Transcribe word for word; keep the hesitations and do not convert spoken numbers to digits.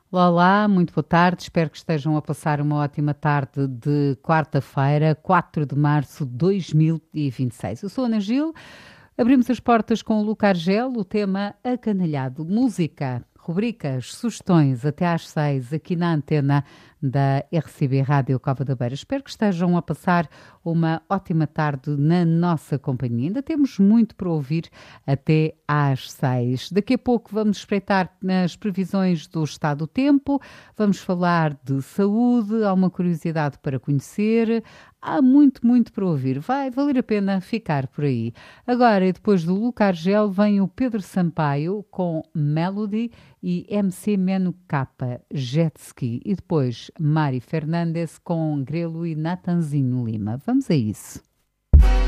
Olá, olá, muito boa tarde. Espero que estejam a passar uma ótima tarde de quarta-feira, quatro de março de dois mil e vinte e seis. Eu sou a Ana Gil. Abrimos as portas com o Luca Argel, o tema Acanalhado. Música, rubricas, sugestões até às seis aqui na antena da R C B Rádio Cova da Beira. Espero que estejam a passar uma ótima tarde na nossa companhia. Ainda temos muito para ouvir até às seis. Daqui a pouco vamos espreitar nas previsões do estado do tempo, vamos falar de saúde, há uma curiosidade para conhecer, há muito, muito para ouvir. Vai valer a pena ficar por aí. Agora, e depois do Luca Argel, vem o Pedro Sampaio com Melody e M C Meno K, Jet Ski. E depois Mari Fernandes com Grelo e Natanzinho Lima. Vamos a isso.